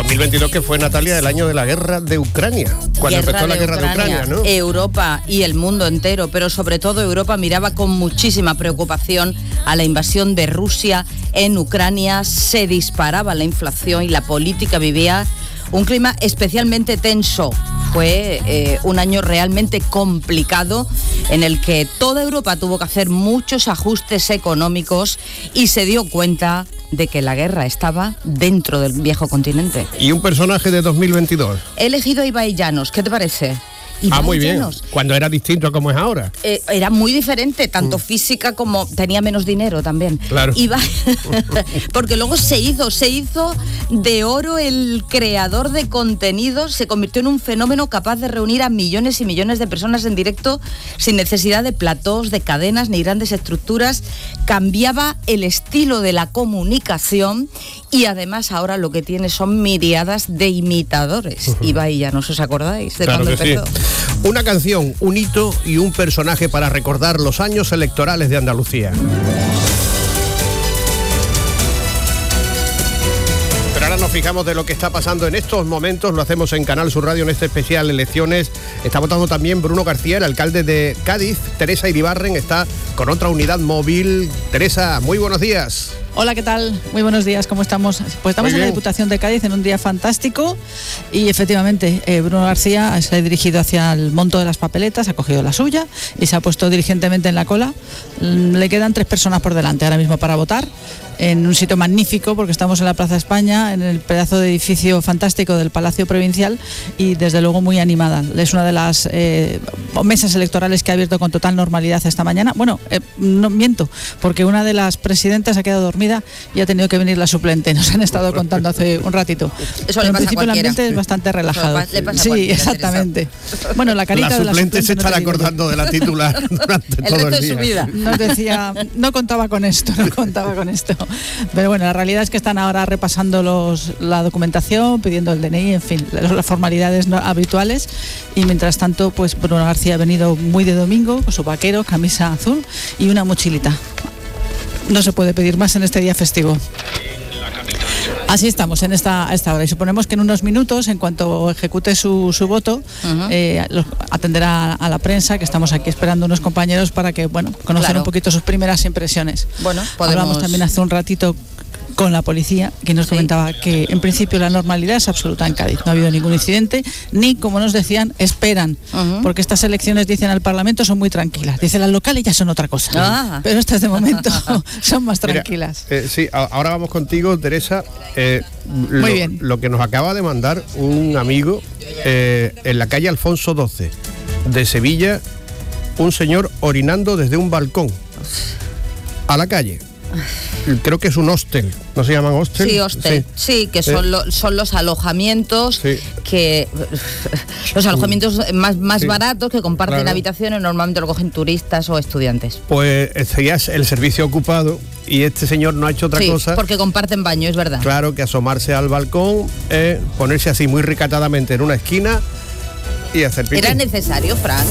2022 que fue, Natalia, el año de la guerra de Ucrania, cuando empezó la guerra de Ucrania, ¿no? Europa y el mundo entero, pero sobre todo Europa miraba con muchísima preocupación a la invasión de Rusia en Ucrania. Se disparaba la inflación y la política vivía un clima especialmente tenso. Fue un año realmente complicado en el que toda Europa tuvo que hacer muchos ajustes económicos y se dio cuenta de que la guerra estaba dentro del viejo continente. Y un personaje de 2022. He elegido a Ibai Llanos, ¿qué te parece? Muy bien, cuando era distinto a como es ahora. Era muy diferente, tanto física como tenía menos dinero también. Claro. Porque luego se hizo de oro el creador de contenidos, se convirtió en un fenómeno capaz de reunir a millones y millones de personas en directo sin necesidad de platós, de cadenas ni grandes estructuras. Cambiaba el estilo de la comunicación y además ahora lo que tiene son miriadas de imitadores. Ibai Llanos, ¿os acordáis de cuando empezó? Sí. Una canción, un hito y un personaje para recordar los años electorales de Andalucía. Pero ahora nos fijamos de lo que está pasando en estos momentos. Lo hacemos en Canal Sur Radio en este especial Elecciones. Está votando también Bruno García, el alcalde de Cádiz. Teresa Iribarren está con otra unidad móvil. Teresa, muy buenos días. Hola, ¿qué tal? Muy buenos días, ¿cómo estamos? Pues estamos en la Diputación de Cádiz en un día fantástico y efectivamente Bruno García se ha dirigido hacia el monto de las papeletas, ha cogido la suya y se ha puesto diligentemente en la cola. Le quedan 3 personas por delante ahora mismo para votar, en un sitio magnífico porque estamos en la Plaza España, en el pedazo de edificio fantástico del Palacio Provincial y desde luego muy animada. Es una de las mesas electorales que ha abierto con total normalidad esta mañana. Bueno, no miento, porque una de las presidentas ha quedado dormida y ha tenido que venir la suplente, nos han estado contando hace un ratito. Eso le pasa a cualquiera. En principio el ambiente es bastante relajado. Le pasa a sí, exactamente. Bueno, la carita la de la suplente se estará acordando de la titular durante todo el día. De su vida. Nos decía, no contaba con esto. Pero bueno, la realidad es que están ahora repasando la documentación, pidiendo el DNI, en fin, las formalidades habituales. Y mientras tanto, pues Bruno García ha venido muy de domingo, con su vaquero, camisa azul y una mochilita. No se puede pedir más en este día festivo. Así estamos a esta hora y suponemos que en unos minutos, en cuanto ejecute su voto, atenderá a la prensa, que estamos aquí esperando unos compañeros para que conocer un poquito sus primeras impresiones. Hablamos también hace un ratito con la policía, que nos comentaba que en principio la normalidad es absoluta en Cádiz. No ha habido ningún incidente, ni, como nos decían, esperan, porque estas elecciones, dicen al Parlamento, son muy tranquilas. Dicen las locales ya son otra cosa, pero estas de momento son más tranquilas. Sí, ahora vamos contigo, Teresa. Muy bien. Lo que nos acaba de mandar un amigo en la calle Alfonso XII de Sevilla, un señor orinando desde un balcón a la calle. Creo que es un hostel, ¿no se llaman hostel? Sí, hostel, sí, que son los alojamientos que los alojamientos más baratos que comparten habitaciones, normalmente lo cogen turistas o estudiantes. Pues ya es el servicio ocupado y este señor no ha hecho otra cosa. Porque comparten baño, es verdad. Claro, que asomarse al balcón, ponerse así muy recatadamente en una esquina y hacer pipí. ¿Era necesario, Fran?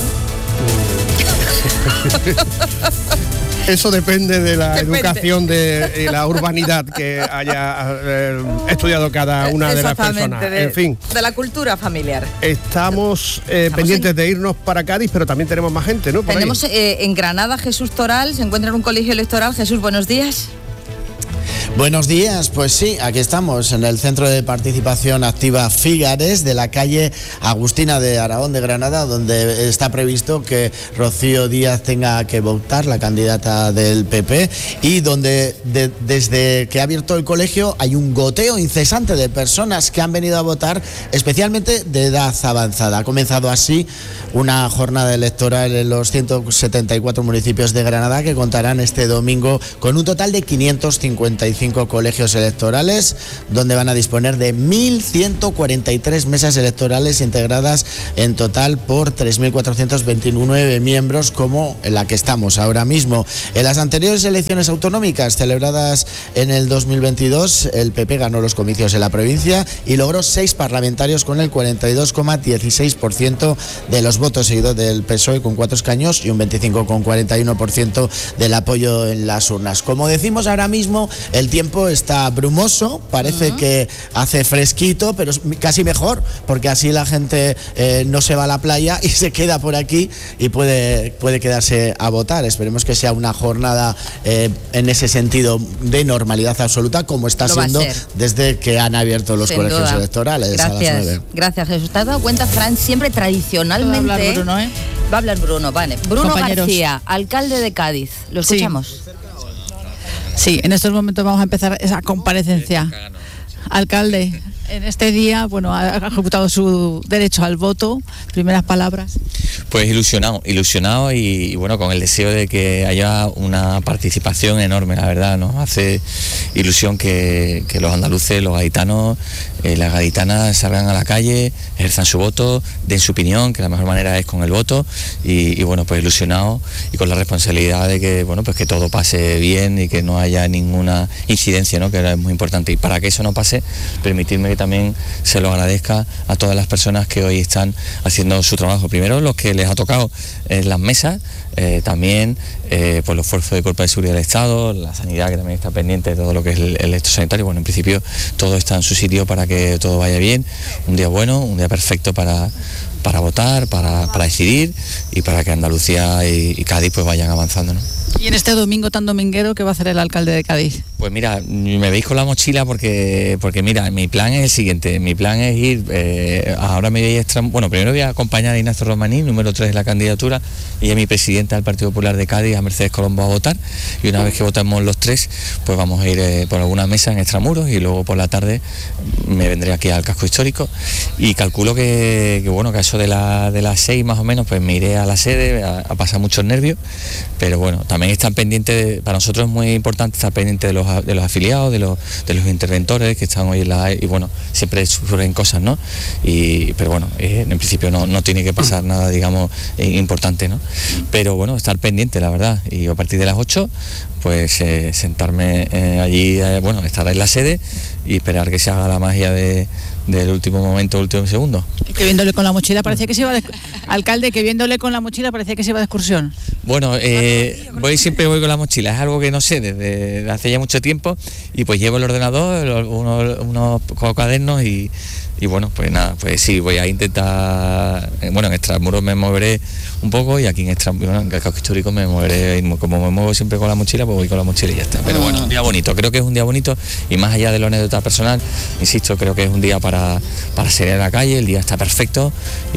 Eso depende de la educación y la urbanidad que haya estudiado cada una de las personas. En fin. De la cultura familiar. Estamos pendientes de irnos para Cádiz, pero también tenemos más gente, ¿no? Tenemos en Granada Jesús Toral, se encuentra en un colegio electoral. Jesús, buenos días. Buenos días, pues sí, aquí estamos en el Centro de Participación Activa Fígares de la calle Agustina de Aragón de Granada, donde está previsto que Rocío Díaz tenga que votar, la candidata del PP, y donde desde que ha abierto el colegio hay un goteo incesante de personas que han venido a votar, especialmente de edad avanzada. Ha comenzado así una jornada electoral en los 174 municipios de Granada, que contarán este domingo con un total de 555 colegios electorales, donde van a disponer de 1.143 mesas electorales integradas en total por 3.429 miembros, como en la que estamos ahora mismo. En las anteriores elecciones autonómicas celebradas en el 2022, el PP ganó los comicios en la provincia y logró 6 parlamentarios con el 42,16% de los votos, seguido del PSOE con 4 escaños y un 25,41% del apoyo en las urnas. Como decimos ahora mismo, el tiempo está brumoso, parece que hace fresquito, pero es casi mejor, porque así la gente no se va a la playa y se queda por aquí y puede quedarse a votar. Esperemos que sea una jornada en ese sentido de normalidad absoluta, como está siendo desde que han abierto los colegios electorales. Gracias, a las 9. Gracias, Jesús. ¿Te has dado cuenta, Fran? Siempre tradicionalmente... Va a hablar Bruno, ¿eh? Va a hablar Bruno, vale. Bruno Compañeros. García, alcalde de Cádiz. ¿Lo escuchamos? Sí, en estos momentos vamos a empezar esa comparecencia. Alcalde, en este día, bueno, ha ejecutado su derecho al voto. Primeras palabras. Pues ilusionado y bueno, con el deseo de que haya una participación enorme, la verdad. Nos hace ilusión que los andaluces, los gaditanos, las gaditanas salgan a la calle, ejerzan su voto, den su opinión, que la mejor manera es con el voto y bueno, pues ilusionado y con la responsabilidad de que, bueno, pues que todo pase bien y que no haya ninguna incidencia, ¿no? Que es muy importante. Y para que eso no pase, permitirme que también se lo agradezca a todas las personas que hoy están haciendo su trabajo. Primero, los que les ha tocado en las mesas, también por los esfuerzos de Cuerpo de Seguridad del Estado, la sanidad que también está pendiente de todo lo que es el esto sanitario. Bueno, en principio todo está en su sitio para que todo vaya bien. Un día bueno, un día perfecto para votar, para decidir y para que Andalucía y Cádiz pues vayan avanzando, ¿no? Y en este domingo tan dominguero, ¿qué va a hacer el alcalde de Cádiz? Pues mira, me veis con la mochila porque mira, mi plan es el siguiente. Mi plan es ir, ahora me voy a bueno, primero voy a acompañar a Ignacio Romaní, número 3 de la candidatura, y a mi presidenta del Partido Popular de Cádiz, a Mercedes Colombo, a votar. Y una vez que votemos los tres, pues vamos a ir por alguna mesa en Extramuros y luego por la tarde me vendré aquí al casco histórico y calculo que bueno, que a eso de las 6 más o menos, pues me iré a la sede a pasar muchos nervios, pero bueno, también están pendientes, para nosotros es muy importante estar pendientes de los afiliados, de los interventores que están hoy en la... Y bueno, siempre surgen cosas, ¿no? Pero bueno, en principio no tiene que pasar nada, digamos, importante, ¿no? Pero bueno, estar pendiente, la verdad. Y a partir de las 8, pues sentarme allí, bueno, estar en la sede y esperar que se haga la magia del último momento, último segundo. Que viéndole con la mochila parecía que se iba alcalde, que viéndole con la mochila parecía que se iba de excursión. Bueno, siempre voy con la mochila, es algo que no sé desde hace ya mucho tiempo y pues llevo el ordenador, unos cuadernos y bueno, pues nada, pues sí, voy a intentar, bueno, en Extramuros me moveré un poco y aquí en el casco histórico me moveré, como me muevo siempre con la mochila, pues voy con la mochila y ya está. Pero bueno, un día bonito, creo que es un día bonito y más allá de la anécdota personal, insisto, creo que es un día para salir a la calle, el día está perfecto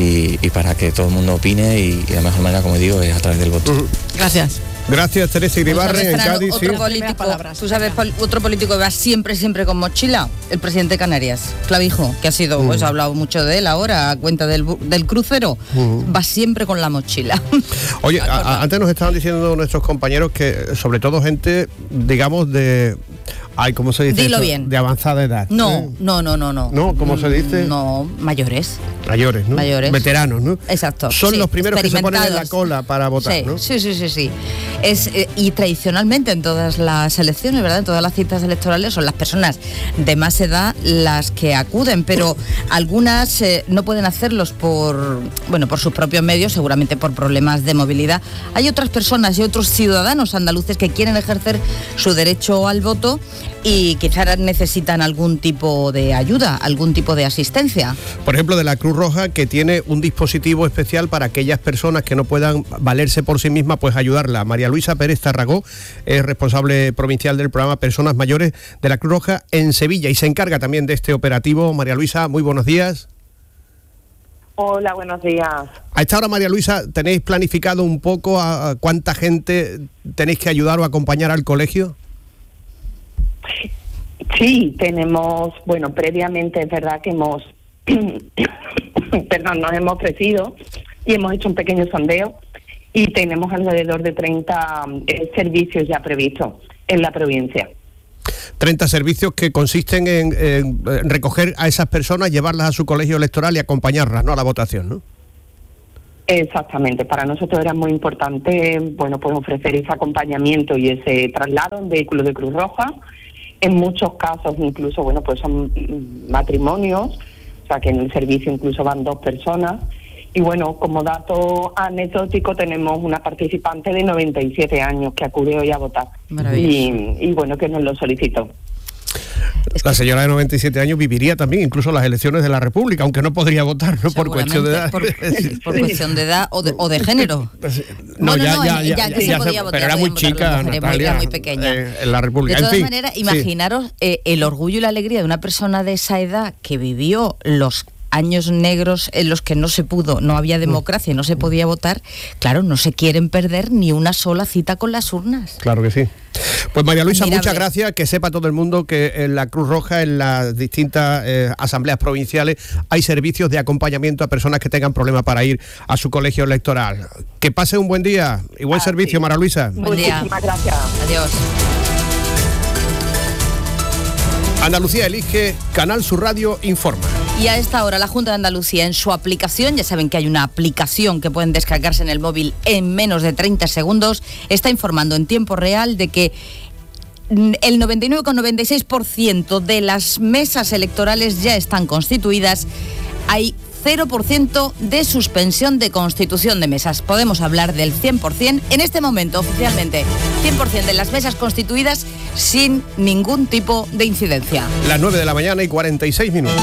y para que todo el mundo opine y la mejor manera, como digo, es a través del voto. Gracias. Gracias, Teresa Iribarren, en Cádiz. Otro político, ¿tú sabes otro político que va siempre con mochila? El presidente de Canarias, Clavijo, que ha sido, pues ha hablado mucho de él ahora, a cuenta del crucero, va siempre con la mochila. Oye, antes nos estaban diciendo nuestros compañeros que, sobre todo gente, digamos, de... Ay, ¿cómo se dice? Dilo eso? bien. De avanzada edad. No. ¿No? ¿Cómo se dice? No, mayores. Mayores, ¿no? Mayores. Veteranos, ¿no? Exacto. Son los primeros que se ponen en la cola para votar, sí, ¿no? Sí. Y tradicionalmente en todas las elecciones, ¿verdad? En todas las citas electorales son las personas de más edad las que acuden, pero algunas no pueden hacerlos por sus propios medios, seguramente por problemas de movilidad. Hay otras personas y otros ciudadanos andaluces que quieren ejercer su derecho al voto y quizás necesitan algún tipo de ayuda, algún tipo de asistencia. Por ejemplo, de la Cruz Roja, que tiene un dispositivo especial para aquellas personas que no puedan valerse por sí mismas, pues ayudarla. María Luisa Pérez Tarragó es responsable provincial del programa Personas Mayores de la Cruz Roja en Sevilla y se encarga también de este operativo. María Luisa, muy buenos días. Hola, buenos días. A esta hora, María Luisa, ¿tenéis planificado un poco a cuánta gente tenéis que ayudar o acompañar al colegio? Sí, tenemos, previamente es verdad que nos hemos ofrecido y hemos hecho un pequeño sondeo y tenemos alrededor de 30 servicios ya previstos en la provincia. 30 servicios que consisten en recoger a esas personas, llevarlas a su colegio electoral y acompañarlas, ¿no?, a la votación, ¿no? Exactamente, para nosotros era muy importante, pues ofrecer ese acompañamiento y ese traslado en vehículos de Cruz Roja. En muchos casos incluso, pues son matrimonios, o sea que en el servicio incluso van 2 personas. Y como dato anecdótico tenemos una participante de 97 años que acude hoy a votar. Y que nos lo solicitó. La señora de 97 años viviría también incluso las elecciones de la República, aunque no podría votar, ¿no? Por cuestión de edad. Por cuestión de edad o de género. No, bueno, ya que se podía votar, pero era muy chica, Natalia, era muy pequeña. En la República. De todas en fin, maneras, imaginaros el orgullo y la alegría de una persona de esa edad que vivió los años negros en los que no había democracia y no se podía votar. Claro, no se quieren perder ni una sola cita con las urnas. Claro que sí. Pues María Luisa, Admirable. muchas gracias. Que sepa todo el mundo que en la Cruz Roja, en las distintas asambleas provinciales, hay servicios de acompañamiento a personas que tengan problemas para ir a su colegio electoral. Que pase un buen día y buen servicio, sí. María Luisa. Buen día. Muchísimas gracias. Adiós. Andalucía elige, Canal Sur Radio informa. Y a esta hora la Junta de Andalucía en su aplicación, ya saben que hay una aplicación que pueden descargarse en el móvil en menos de 30 segundos, está informando en tiempo real de que el 99,96% de las mesas electorales ya están constituidas. Hay 0% de suspensión de constitución de mesas. Podemos hablar del 100%, en este momento oficialmente, 100% de las mesas constituidas sin ningún tipo de incidencia. Las 9 de la mañana y 46 minutos.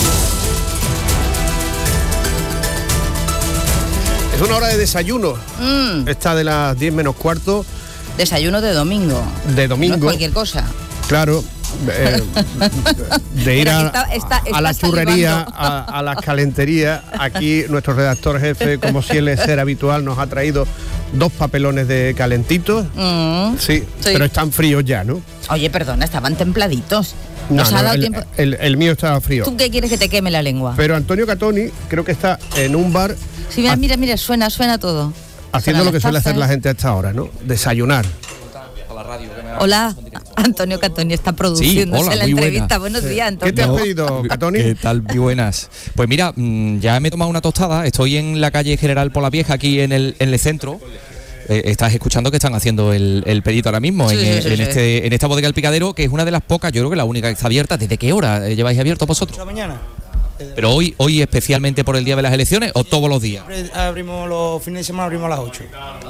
Es una hora de desayuno. Esta de las 10 menos cuarto. Desayuno de domingo. De domingo. No es cualquier cosa. Claro. De ir Está a la churrería, a las calenterías. Aquí nuestro redactor jefe, como suele ser habitual, nos ha traído 2 papelones de calentitos. Sí, pero están fríos ya, ¿no? Oye, perdona, estaban templaditos. No, Nos ha dado tiempo. El mío estaba frío. ¿Tú qué quieres que te queme la lengua? Pero Antonio Catoni creo que está en un bar. Sí, mira, suena todo. Haciendo Suena lo que suele las hacer la tazas. gente a esta hora, ¿no? Desayunar. Hola, Antonio Catoni está produciéndose hola, la muy entrevista. buena. Buenos días, ¿Qué te Antonio. has pedido, Catoni? ¿Qué tal? Muy buenas. Pues mira, ya me he tomado una tostada. Estoy en la calle General Polavieja, aquí en el centro. Estás escuchando que están haciendo el pedido ahora mismo Sí, en esta bodega El Picadero, que es una de las pocas, yo creo que la única que está abierta. ¿Desde qué hora lleváis abierto vosotros? La mañana. Pero hoy especialmente por el día de las elecciones o todos los días. Abrimos los fines de semana, abrimos a las 8.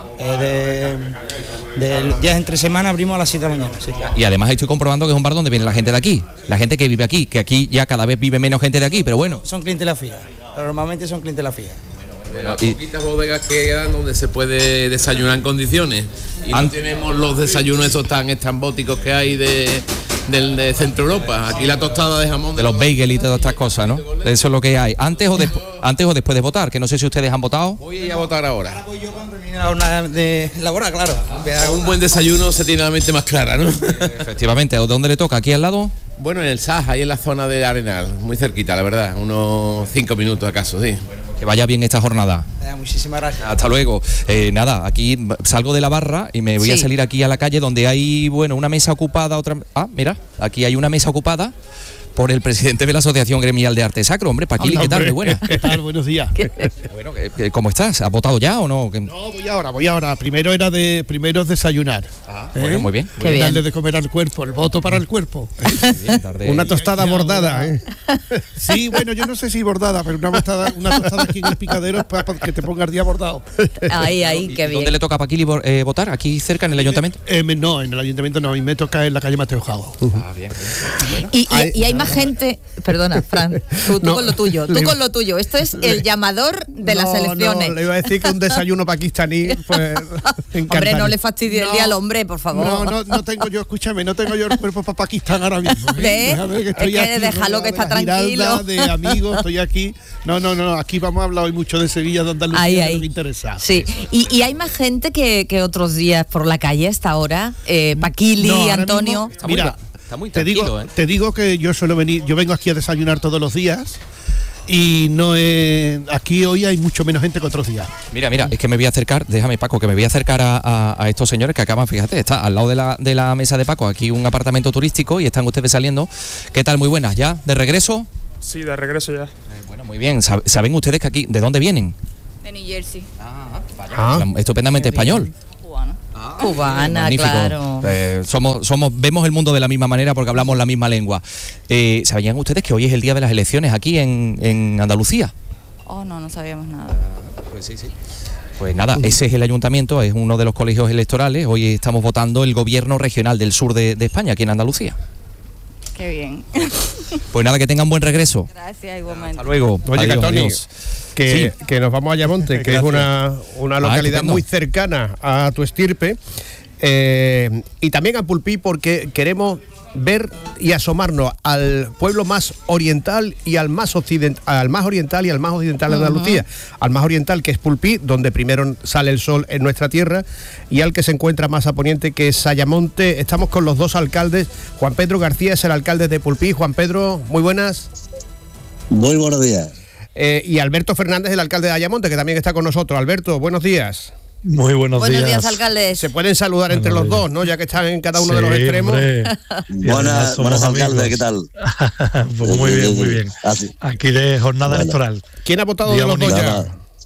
Del día entre semana abrimos a las 7 de la mañana. Sí. Y además estoy comprobando que es un bar donde viene la gente de aquí, la gente que vive aquí, que aquí ya cada vez vive menos gente de aquí, pero bueno. Son clientela fija. Normalmente son clientela fija. Las poquitas bodegas que quedan donde se puede desayunar en condiciones y no tenemos los desayunos esos tan estrambóticos que hay de Centro Europa. Aquí la tostada de jamón De los bagels y todas estas cosas, ¿no? Eso es lo que hay. Antes o después de votar, que no sé si ustedes han votado. Voy a votar ahora. Ahora voy yo cuando termine la jornada de laboral, claro. Un buen desayuno se tiene la mente más clara, ¿no? Efectivamente. ¿O dónde le toca? ¿Aquí al lado? Bueno, en el SAS, ahí en la zona de Arenal, muy cerquita, la verdad, unos 5 minutos acaso, sí. Que vaya bien esta jornada. Muchísimas gracias. Hasta luego. Nada, aquí salgo de la barra y me voy a salir aquí a la calle donde hay, una mesa ocupada, otra... Ah, mira, aquí hay una mesa ocupada por el presidente de la Asociación Gremial de Arte Sacro. Hombre, Paquili, ¿qué tal? Muy buena. ¿Qué tal? Buenos días. Bueno, ¿cómo estás? ¿Has votado ya o no? No, voy ahora. Primero es desayunar. Bueno, muy bien. Qué bien. Darle de comer al cuerpo, el voto para el cuerpo. Una tostada bordada, ¿eh? Sí, bueno, yo no sé si bordada, pero una tostada aquí en el Picadero es para que te ponga el día bordado. Ahí, qué bien. ¿Dónde le toca a Paquili votar? ¿Aquí cerca, en el ayuntamiento? No, en el ayuntamiento no, a mí me toca en la calle Mateo Jao. Ah, bien. Y hay más gente, perdona, Fran, tú No, con lo tuyo, esto es el llamador de las elecciones. No, le iba a decir que un desayuno pakistaní, pues, Hombre, no le fastidie el día al hombre, por favor. No tengo yo, escúchame, no tengo yo el cuerpo para Pakistán ahora mismo. ¿Ves? Déjame estoy Es que aquí, déjalo que está de la tranquilo. Giralda, de amigos, estoy aquí. No, aquí vamos a hablar hoy mucho de Sevilla, de Andalucía, Ahí. que me interesa. Sí, y hay más gente que otros días por la calle a esta hora. Paquili, No, ahora Antonio. mismo, mira, Está muy te tranquilo, te digo que yo vengo aquí a desayunar todos los días y aquí hoy hay mucho menos gente que otros días. Mira, es que me voy a acercar, déjame Paco, que me voy a acercar a estos señores que acaban, fíjate, está al lado de la mesa de Paco, aquí un apartamento turístico y están ustedes saliendo. ¿Qué tal? Muy buenas, ¿ya? ¿De regreso? Sí, de regreso ya. Bueno, muy bien. ¿Saben ustedes que aquí, de dónde vienen? De New Jersey. Hablan estupendamente español. Cubana, Magnífico. claro. Vemos el mundo de la misma manera porque hablamos la misma lengua. ¿Sabían ustedes que hoy es el día de las elecciones aquí en Andalucía? Oh, no sabíamos nada. Pues sí. Pues nada, ese es el ayuntamiento, es uno de los colegios electorales. Hoy estamos votando el gobierno regional del sur de España, aquí en Andalucía. Qué bien. Pues nada, que tengan buen regreso. Gracias, igualmente. Hasta luego. Oye, Adiós, Catoni, adiós. que nos vamos a Ayamonte, que es una localidad estupendo. muy cercana a tu estirpe, y también a Pulpí, porque queremos ver y asomarnos al pueblo más oriental y al más oriental y al más occidental de Andalucía. Al más oriental, que es Pulpí, donde primero sale el sol en nuestra tierra, y al que se encuentra más a poniente, que es Ayamonte. Estamos con los dos alcaldes. Juan Pedro García es el alcalde de Pulpí. Juan Pedro, muy buenas. Muy buenos días. Y Alberto Fernández, el alcalde de Ayamonte, que también está con nosotros. Alberto, buenos días. Muy buenos días, alcaldes. Se pueden saludar entre los dos, ¿no? Ya que están en cada uno de los extremos. Buenas, alcaldes, ¿qué tal? Pues muy bien, muy bien. Aquí de jornada electoral. ¿Quién ha votado de los dos ya?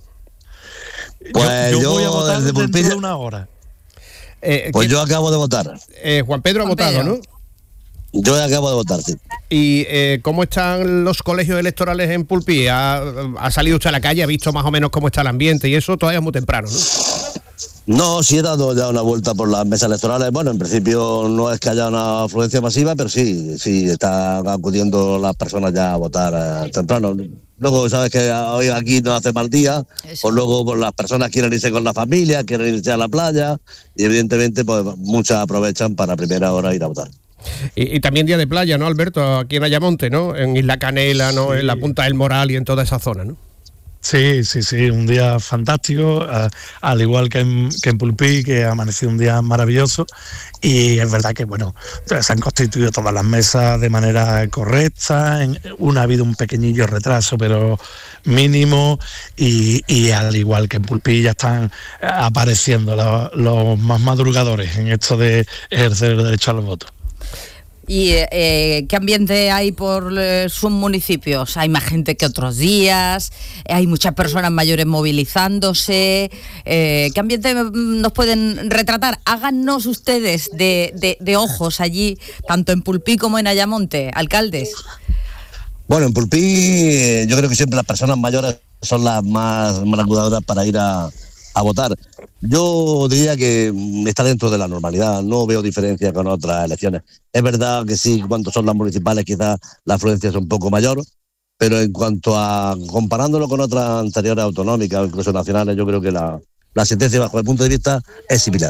Pues yo voy a votar desde dentro Pulpí, de una hora. Pues yo acabo de votar. Juan Pedro ha votado, ¿no? Yo acabo de votar, sí. ¿Y cómo están los colegios electorales en Pulpí? ¿Ha salido usted a la calle? ¿Ha visto más o menos cómo está el ambiente? Y eso todavía es muy temprano, ¿no? No, sí he dado ya una vuelta por las mesas electorales. Bueno, en principio no es que haya una afluencia masiva, pero sí están acudiendo las personas ya a votar temprano. Luego, sabes que hoy aquí no hace mal día, pues luego pues, las personas quieren irse con la familia, quieren irse a la playa, y evidentemente pues muchas aprovechan para a primera hora ir a votar. Y también día de playa, ¿no, Alberto? Aquí en Ayamonte, ¿no? En Isla Canela, ¿no? En la Punta del Moral y en toda esa zona, ¿no? Sí, un día fantástico, al igual que en Pulpí, que ha amanecido un día maravilloso, y es verdad que, bueno, se han constituido todas las mesas de manera correcta, ha habido un pequeñillo retraso, pero mínimo, y al igual que en Pulpí ya están apareciendo los más madrugadores en esto de ejercer el derecho al voto. ¿Y qué ambiente hay por sus municipios? ¿Hay más gente que otros días? ¿Hay muchas personas mayores movilizándose? ¿Qué ambiente nos pueden retratar? Háganos ustedes de ojos allí, tanto en Pulpí como en Ayamonte, alcaldes. Bueno, en Pulpí yo creo que siempre las personas mayores son las más acudadoras para ir a votar. Yo diría que está dentro de la normalidad, no veo diferencia con otras elecciones. Es verdad que sí, cuando son las municipales quizás la afluencia es un poco mayor, pero en cuanto a comparándolo con otras anteriores autonómicas o incluso nacionales, yo creo que la sentencia bajo el punto de vista es similar.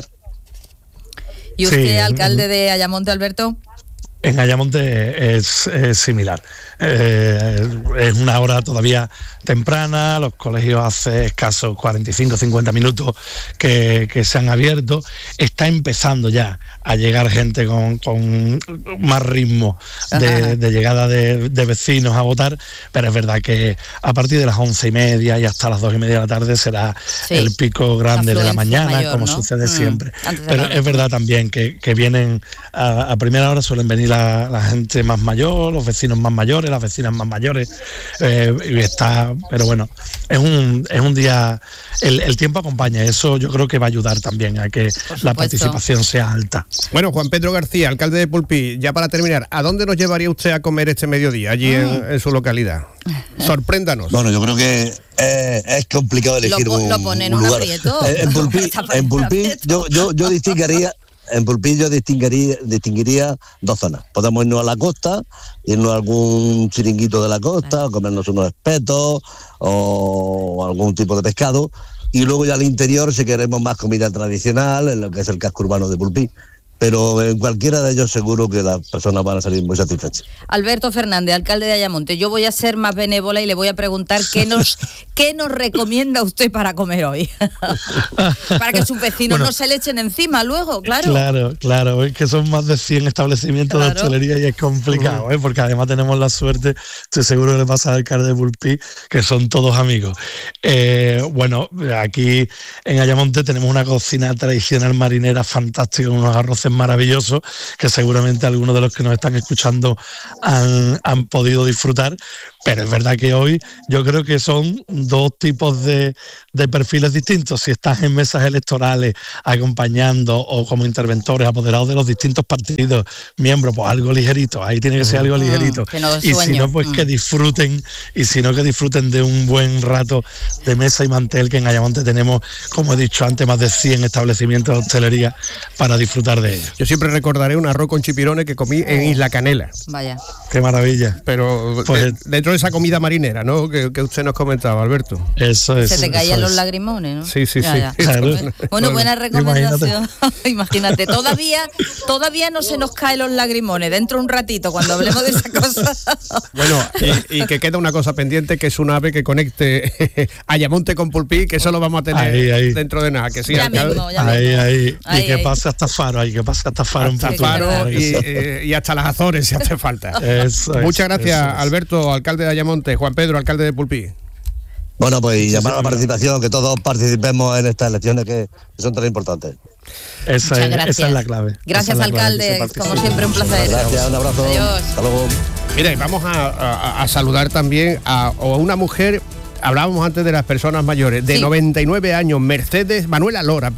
¿Y usted, alcalde de Ayamonte, Alberto? En Ayamonte es similar. Es una hora todavía temprana, los colegios hace escasos 45-50 minutos que se han abierto. Está empezando ya a llegar gente con más ritmo de llegada de vecinos a votar, pero es verdad que a partir de las 11:30 y hasta las 2:30 de la tarde será el pico grande de la mañana, mayor, como sucede siempre. Pero es verdad también que vienen a primera hora, suelen venir la gente más mayor, los vecinos más mayores, las vecinas más mayores, pero bueno, es un día, el tiempo acompaña, eso yo creo que va a ayudar también a que la participación sea alta. Bueno, Juan Pedro García, alcalde de Pulpí, ya para terminar, ¿a dónde nos llevaría usted a comer este mediodía allí en su localidad? Sorpréndanos. Bueno, yo creo que es complicado elegir un lugar. En Pulpí yo distinguiría. En Pulpí yo distinguiría dos zonas. Podemos irnos a la costa, irnos a algún chiringuito de la costa, comernos unos espetos o algún tipo de pescado, y luego ya al interior si queremos más comida tradicional, en lo que es el casco urbano de Pulpí. Pero en cualquiera de ellos seguro que las personas van a salir muy satisfechas. Alberto Fernández, alcalde de Ayamonte, yo voy a ser más benévola y le voy a preguntar qué nos recomienda usted para comer hoy. Para que sus vecinos no se le echen encima luego, claro. Claro, es que son más de 100 establecimientos de hostelería y es complicado, porque además tenemos la suerte, estoy seguro que le pasa al alcalde de Pulpí, que son todos amigos. Bueno, aquí en Ayamonte tenemos una cocina tradicional marinera fantástica, unos arroces maravillosos que seguramente algunos de los que nos están escuchando han podido disfrutar, pero es verdad que hoy yo creo que son dos tipos de perfiles distintos. Si estás en mesas electorales acompañando o como interventores apoderados de los distintos partidos, miembros, pues algo ligerito, ahí tiene que ser algo ligerito, y si no, pues que disfruten, y si no, que disfruten de un buen rato de mesa y mantel, que en Ayamonte tenemos, como he dicho antes, más de 100 establecimientos de hostelería para disfrutar de Yo siempre recordaré un arroz con chipirones que comí en Isla Canela. Vaya. Qué maravilla. Pero pues, dentro de esa comida marinera, ¿no? Que usted nos comentaba, Alberto. Eso es. Se te caían los lagrimones, ¿no? Sí. Claro. Bueno, buena recomendación. Imagínate, todavía no se nos caen los lagrimones. Dentro de un ratito, cuando hablemos de esa cosa. Bueno, y que queda una cosa pendiente, que es un ave que conecte Ayamonte con Pulpí, que eso lo vamos a tener ahí. Dentro de nada, que sí. Ya mismo. Ahí. Y que pase hasta Faro, y hasta las Azores, si hace falta. Muchas gracias, Alberto, alcalde de Ayamonte, Juan Pedro, alcalde de Pulpí. Bueno, pues llamar a la participación, que todos participemos en estas elecciones que son tan importantes. Esa es la clave. Gracias, alcalde. Como siempre, un placer. Gracias, un abrazo. Adiós. Hasta luego. Mira, y vamos a saludar también a una mujer. Hablábamos antes de las personas mayores, de 99 años, Manuela Lora,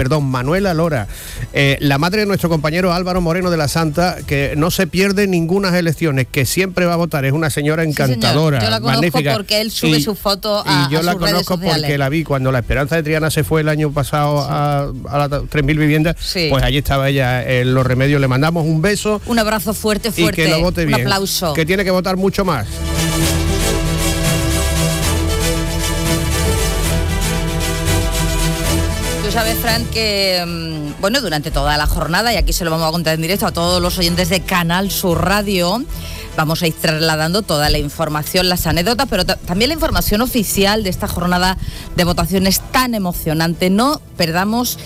la madre de nuestro compañero Álvaro Moreno de la Santa, que no se pierde ninguna elecciones, que siempre va a votar, es una señora encantadora, yo la conozco magnífica. Porque él sube su foto y yo la conozco porque la vi cuando la Esperanza de Triana se fue el año pasado a las 3.000 viviendas, pues allí estaba ella en Los Remedios. Le mandamos un beso, un abrazo fuerte, y que lo vote bien, un aplauso, que tiene que votar mucho más. Tú sabes, Fran, que durante toda la jornada, y aquí se lo vamos a contar en directo a todos los oyentes de Canal Sur Radio, vamos a ir trasladando toda la información, las anécdotas, pero también la información oficial de esta jornada de votaciones tan emocionante. No perdamos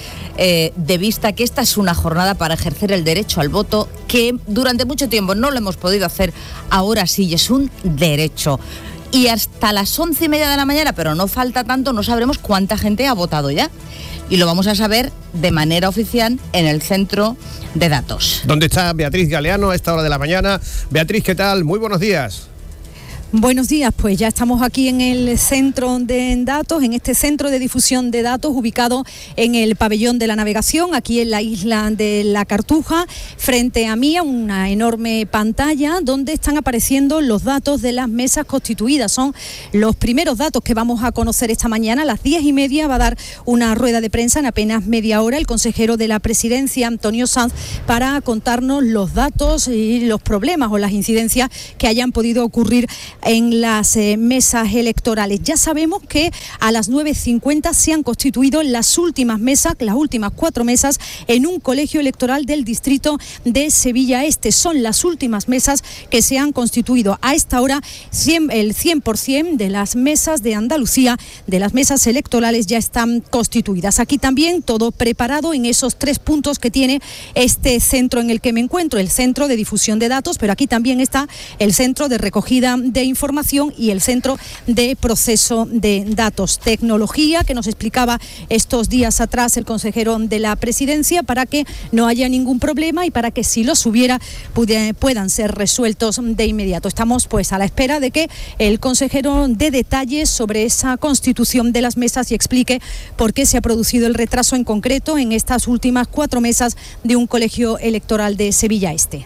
de vista que esta es una jornada para ejercer el derecho al voto, que durante mucho tiempo no lo hemos podido hacer, ahora sí, y es un derecho. Y hasta las 11:30 de la mañana, pero no falta tanto, no sabremos cuánta gente ha votado ya. Y lo vamos a saber de manera oficial en el centro de datos. ¿Dónde está Beatriz Galeano a esta hora de la mañana? Beatriz, ¿qué tal? Muy buenos días. Buenos días, pues ya estamos aquí en el centro de datos, en este centro de difusión de datos ubicado en el pabellón de la navegación, aquí en la isla de La Cartuja. Frente a mí, una enorme pantalla donde están apareciendo los datos de las mesas constituidas. Son los primeros datos que vamos a conocer esta mañana. A las 10:30 va a dar una rueda de prensa en apenas media hora el consejero de la Presidencia, Antonio Sanz, para contarnos los datos y los problemas o las incidencias que hayan podido ocurrir en las mesas electorales. Ya sabemos que a las 9:50 se han constituido las últimas mesas, las últimas 4 mesas en un colegio electoral del distrito de Sevilla Este. Son las últimas mesas que se han constituido. A esta hora el 100% de las mesas de Andalucía, de las mesas electorales, ya están constituidas. Aquí también todo preparado en esos 3 puntos que tiene este centro en el que me encuentro, el centro de difusión de datos, pero aquí también está el centro de recogida de información y el centro de proceso de datos. Tecnología que nos explicaba estos días atrás el consejero de la Presidencia, para que no haya ningún problema y para que, si los hubiera, puedan ser resueltos de inmediato. Estamos pues a la espera de que el consejero dé detalles sobre esa constitución de las mesas y explique por qué se ha producido el retraso en concreto en estas últimas 4 mesas de un colegio electoral de Sevilla Este.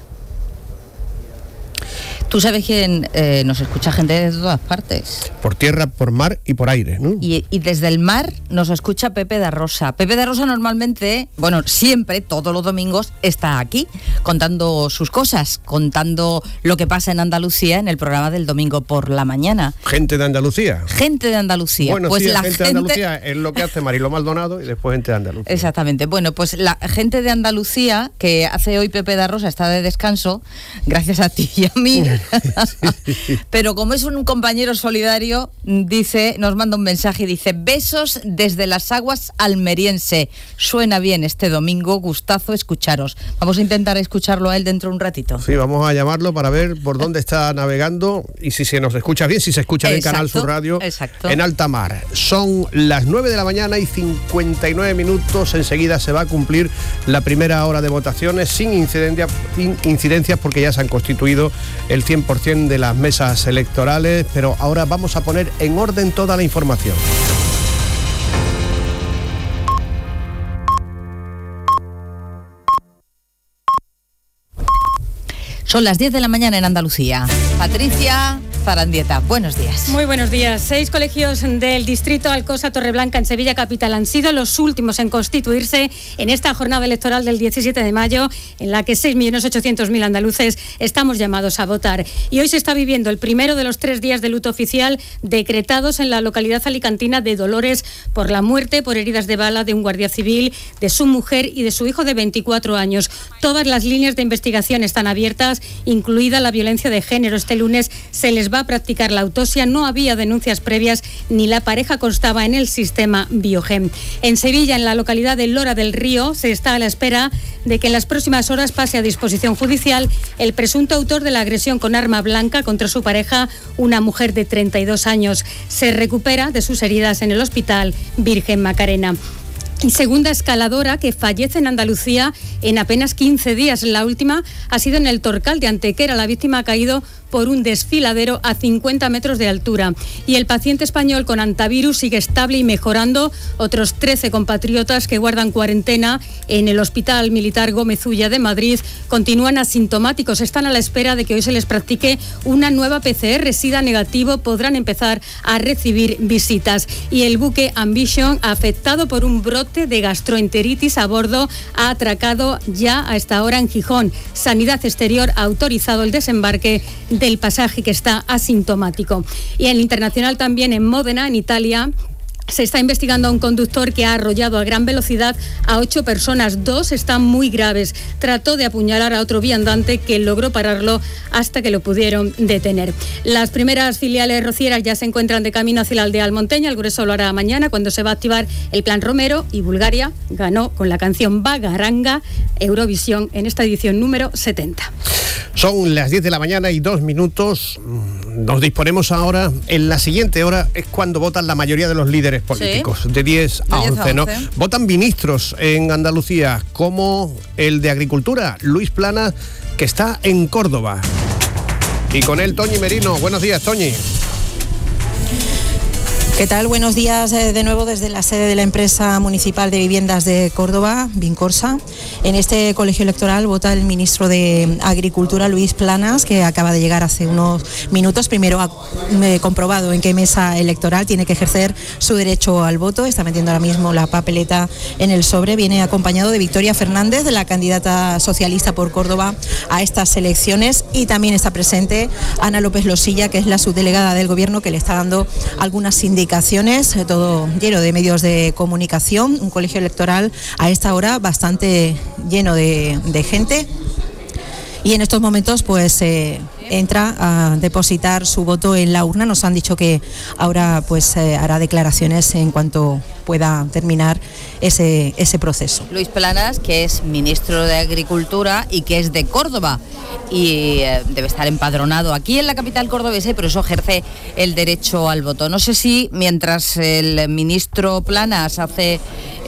Tú sabes que nos escucha gente de todas partes. Por tierra, por mar y por aire, ¿no? Y desde el mar nos escucha Pepe da Rosa. Pepe da Rosa normalmente, siempre, todos los domingos, está aquí contando sus cosas, contando lo que pasa en Andalucía en el programa del domingo por la mañana. Gente de Andalucía. Gente de Andalucía. Bueno, pues sí, la gente de Andalucía es lo que hace Mariló Maldonado y después gente de Andalucía. Exactamente. Bueno, pues la gente de Andalucía, que hace hoy Pepe da Rosa, está de descanso, gracias a ti y a mí. Pero como es un compañero solidario, nos manda un mensaje y dice: besos desde las aguas almeriense. Suena bien este domingo, gustazo escucharos. Vamos a intentar escucharlo a él dentro de un ratito. Sí, vamos a llamarlo para ver por dónde está navegando y si se nos escucha bien, si se escucha en Canal Sur Radio, en alta mar. Son las 9 de la mañana y 59 minutos. Enseguida se va a cumplir la primera hora de votaciones sin incidencias, porque ya se han constituido el 100% de las mesas electorales, pero ahora vamos a poner en orden toda la información. Son las 10 de la mañana en Andalucía. Patricia, Zarandieta. Buenos días. Muy buenos días. 6 colegios del distrito Alcosa Torreblanca en Sevilla capital han sido los últimos en constituirse en esta jornada electoral del 17 de mayo, en la que 6.800.000 andaluces estamos llamados a votar. Y hoy se está viviendo el primero de los 3 días de luto oficial decretados en la localidad alicantina de Dolores por la muerte por heridas de bala de un guardia civil, de su mujer y de su hijo de 24 años. Todas las líneas de investigación están abiertas, incluida la violencia de género. Este lunes se les va a practicar la autopsia. No había denuncias previas ni la pareja constaba en el sistema Biogen. En Sevilla, en la localidad de Lora del Río, se está a la espera de que en las próximas horas pase a disposición judicial el presunto autor de la agresión con arma blanca contra su pareja, una mujer de 32 años. Se recupera de sus heridas en el Hospital Virgen Macarena. Y segunda escaladora que fallece en Andalucía en apenas 15 días. La última ha sido en el Torcal de Antequera. La víctima ha caído por un desfiladero a 50 metros de altura. Y el paciente español con antivirus sigue estable y mejorando. Otros 13 compatriotas que guardan cuarentena en el Hospital Militar Gómez Ulla de Madrid continúan asintomáticos. Están a la espera de que hoy se les practique una nueva PCR. Si da negativo, podrán empezar a recibir visitas. Y el buque Ambition, afectado por un brote de gastroenteritis a bordo, ha atracado ya a esta hora en Gijón. Sanidad Exterior ha autorizado el desembarque del pasaje que está asintomático. Y en el internacional también, en Módena, en Italia, se está investigando a un conductor que ha arrollado a gran velocidad a 8 personas. 2 están muy graves. Trató de apuñalar a otro viandante que logró pararlo hasta que lo pudieron detener. Las primeras filiales rocieras ya se encuentran de camino hacia la aldea almonteña. El grueso lo hará mañana, cuando se va a activar el Plan Romero, y Bulgaria ganó con la canción Bagaranga Eurovisión en esta edición número 70. Son las 10 de la mañana y 2 minutos. Nos disponemos ahora. En la siguiente hora es cuando votan la mayoría de los líderes políticos, sí, de 10 a 11, ¿no? Votan ministros en Andalucía, como el de Agricultura, Luis Planas, que está en Córdoba. Y con él, Toñi Merino. Buenos días, Toñi. ¿Qué tal? Buenos días de nuevo desde la sede de la empresa municipal de viviendas de Córdoba, Vincorsa. En este colegio electoral vota el ministro de Agricultura, Luis Planas, que acaba de llegar hace unos minutos. Primero ha comprobado en qué mesa electoral tiene que ejercer su derecho al voto. Está metiendo ahora mismo la papeleta en el sobre. Viene acompañado de Victoria Fernández, de la candidata socialista por Córdoba a estas elecciones, y también está presente Ana López Losilla, que es la subdelegada del Gobierno, que le está dando algunas indicaciones. Todo lleno de medios de comunicación, un colegio electoral a esta hora bastante lleno de gente, y en estos momentos pues entra a depositar su voto en la urna. Nos han dicho que ahora pues hará declaraciones en cuanto pueda terminar ese proceso. Luis Planas, que es ministro de Agricultura y que es de Córdoba, y debe estar empadronado aquí en la capital cordobesa, y por eso ejerce el derecho al voto. No sé si mientras el ministro Planas hace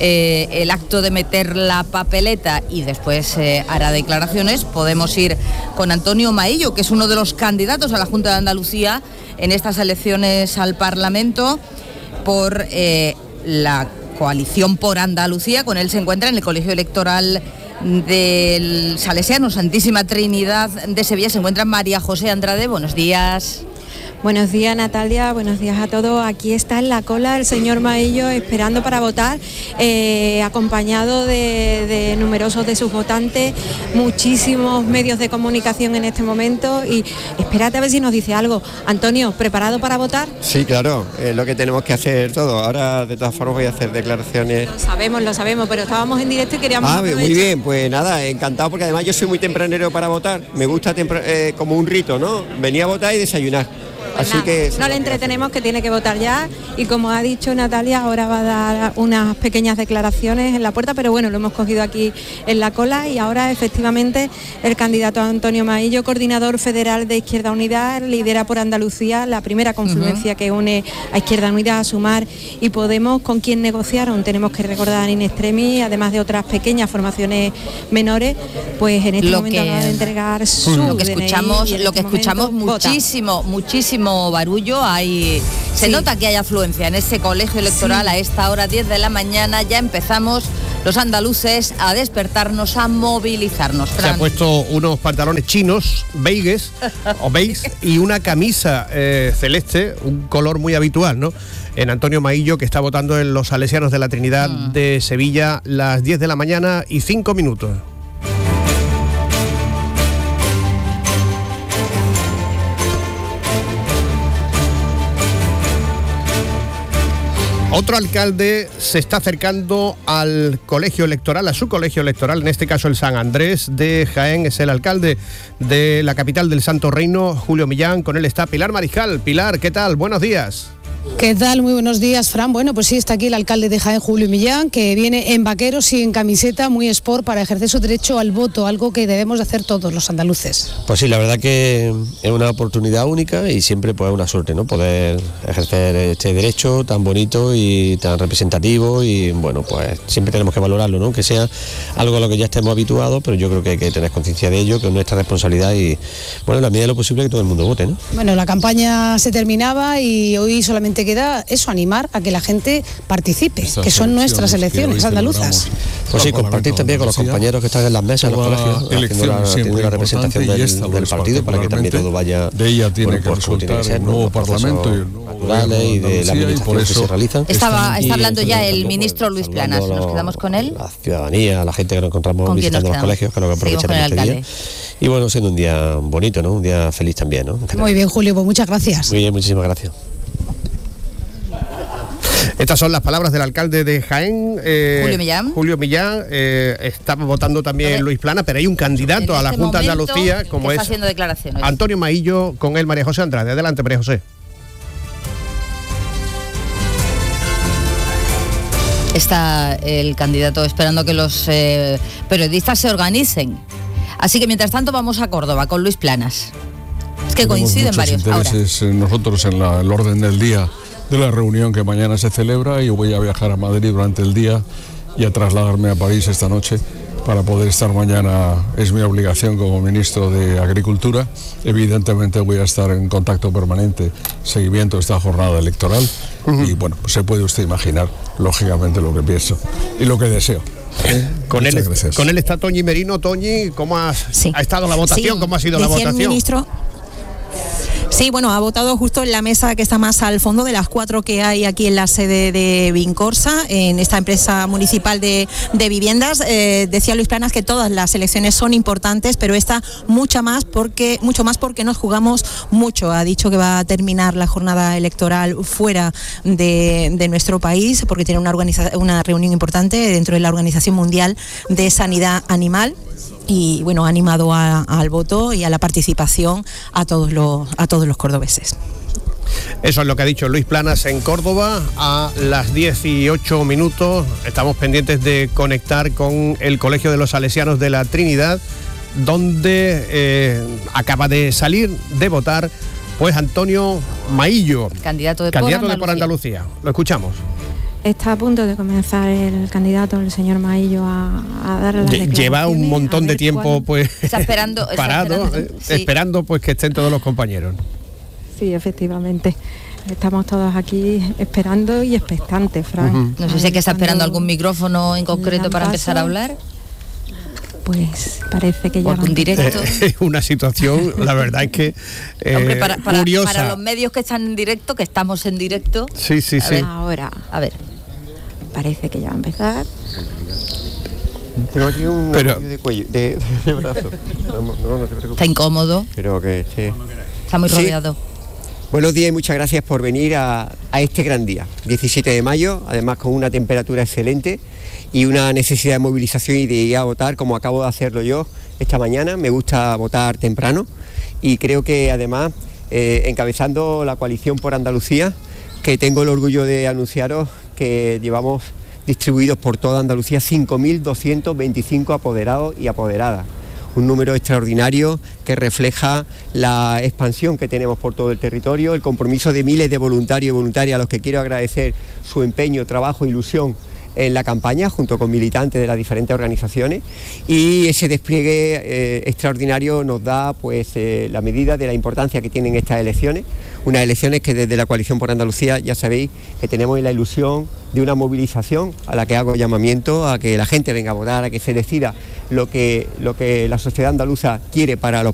el acto de meter la papeleta y después hará declaraciones, podemos ir con Antonio Maillo, que es uno de los candidatos a la Junta de Andalucía en estas elecciones al Parlamento por la coalición por Andalucía. Con él se encuentra en el colegio electoral del Salesiano Santísima Trinidad de Sevilla. Se encuentra María José Andrade. Buenos días. Buenos días, Natalia, buenos días a todos. Aquí está en la cola el señor Maillo esperando para votar, acompañado de numerosos de sus votantes, muchísimos medios de comunicación en este momento, y espérate a ver si nos dice algo. Antonio, ¿preparado para votar? Sí, claro, es lo que tenemos que hacer todo. Ahora, de todas formas, voy a hacer declaraciones. Lo sabemos, pero estábamos en directo y queríamos... Muy bien, pues nada, encantado, porque además yo soy muy tempranero para votar. Me gusta como un rito, ¿no? Venir a votar y desayunar. Pues así que no le entretenemos, que tiene que votar ya, y como ha dicho Natalia, ahora va a dar unas pequeñas declaraciones en la puerta, pero bueno, lo hemos cogido aquí en la cola. Y ahora efectivamente el candidato Antonio Maillo, coordinador federal de Izquierda Unida, lidera por Andalucía la primera confluencia que une a Izquierda Unida, a Sumar y Podemos, con quien negociaron, tenemos que recordar, in extremis, además de otras pequeñas formaciones menores, pues en este momento acaba de entregar su lo que escuchamos, DNI, lo que escuchamos muchísimo barullo. Se nota que hay afluencia en ese colegio electoral a esta hora, 10 de la mañana. Ya empezamos los andaluces a despertarnos, a movilizarnos. Se ha puesto unos pantalones chinos, beiges o beige, y una camisa celeste, un color muy habitual, ¿no? En Antonio Maillo, que está votando en los Salesianos de la Trinidad de Sevilla, las 10 de la mañana y 5 minutos. Otro alcalde se está acercando al colegio electoral, a su colegio electoral, en este caso el San Andrés de Jaén, es el alcalde de la capital del Santo Reino, Julio Millán. Con él está Pilar Mariscal. Pilar, ¿qué tal? Buenos días. ¿Qué tal? Muy buenos días, Fran. Bueno, pues sí, está aquí el alcalde de Jaén, Julio Millán, que viene en vaqueros y en camiseta, muy sport, para ejercer su derecho al voto, algo que debemos de hacer todos los andaluces. Pues sí, la verdad que es una oportunidad única y siempre pues una suerte, ¿no? Poder ejercer este derecho tan bonito y tan representativo, y bueno, pues siempre tenemos que valorarlo, ¿no? Que sea algo a lo que ya estemos habituados, pero yo creo que hay que tener conciencia de ello, que es nuestra responsabilidad, y bueno, en la medida de lo posible que todo el mundo vote, ¿no? Bueno, la campaña se terminaba y hoy solamente queda eso, animar a que la gente participe, que son nuestras elecciones andaluzas. Pues sí, compartir también con los compañeros que están en las mesas, en los colegios, haciendo la representación del partido, para que también todo vaya de ella tiene que resultar el nuevo Parlamento y el nuevo y de la administración que se realizan. Está hablando ya el ministro Luis Planas. ¿Nos quedamos con él? La ciudadanía, la gente que nos encontramos visitando los colegios, que lo que aprovechan este día. Y bueno, siendo un día bonito, ¿no? Un día feliz también, ¿no? Muy bien, Julio, pues muchas gracias. Muy bien, muchísimas gracias. Estas son las palabras del alcalde de Jaén, Julio Millán. Está votando también Luis Plana, pero hay un candidato a la Junta de Andalucía, como es Antonio Maillo, con él María José Andrade. Adelante, María José. Está el candidato esperando que los periodistas se organicen. Así que mientras tanto vamos a Córdoba con Luis Planas. Es que coinciden varios intereses ahora. Nosotros en el orden del día de la reunión que mañana se celebra, y voy a viajar a Madrid durante el día y a trasladarme a París esta noche para poder estar mañana. Es mi obligación como ministro de Agricultura. Evidentemente voy a estar en contacto permanente, seguimiento de esta jornada electoral, y bueno, pues se puede usted imaginar lógicamente lo que pienso y lo que deseo. Con él está Toñi Merino. Toñi, ¿cómo ha estado la votación? Sí. ¿Cómo ha sido la votación? Ministro. Sí, bueno, ha votado justo en la mesa que está más al fondo de las 4 que hay aquí en la sede de Vincorsa, en esta empresa municipal de viviendas. Decía Luis Planas que todas las elecciones son importantes, pero esta mucho más porque nos jugamos mucho. Ha dicho que va a terminar la jornada electoral fuera de nuestro país, porque tiene una reunión importante dentro de la Organización Mundial de Sanidad Animal. Y bueno, ha animado al voto y a la participación a todos los cordobeses. Eso es lo que ha dicho Luis Planas en Córdoba a las 18 minutos. Estamos pendientes de conectar con el Colegio de los Salesianos de la Trinidad, donde acaba de salir de votar pues Antonio Maillo, candidato de Por Andalucía. Lo escuchamos. Está a punto de comenzar el candidato, el señor Maillo, a dar las declaraciones. Lleva un montón de tiempo pues esperando pues que estén todos los compañeros. Sí, efectivamente. Estamos todos aquí esperando y expectantes, Fran. No sé si es que está esperando algún micrófono en concreto para empezar a hablar. Pues parece que ya un directo. Es una situación, la verdad es que hombre, curiosa. Para los medios que están en directo, que estamos en directo. Sí. Ahora, a ver, parece que ya va a empezar. Tengo aquí un de cuello, de brazo. No te preocupes. Está incómodo. Pero que está muy rodeado. Buenos días y muchas gracias por venir a este gran día, 17 de mayo, además con una temperatura excelente y una necesidad de movilización y de ir a votar, como acabo de hacerlo yo esta mañana. Me gusta votar temprano y creo que además, encabezando la coalición por Andalucía, que tengo el orgullo de anunciaros que llevamos distribuidos por toda Andalucía 5.225 apoderados y apoderadas. Un número extraordinario que refleja la expansión que tenemos por todo el territorio, el compromiso de miles de voluntarios y voluntarias a los que quiero agradecer su empeño, trabajo e ilusión en la campaña junto con militantes de las diferentes organizaciones, y ese despliegue extraordinario nos da pues la medida de la importancia que tienen estas elecciones, unas elecciones que desde la Coalición por Andalucía ya sabéis que tenemos la ilusión de una movilización a la que hago llamamiento a que la gente venga a votar, a que se decida lo que la sociedad andaluza quiere para los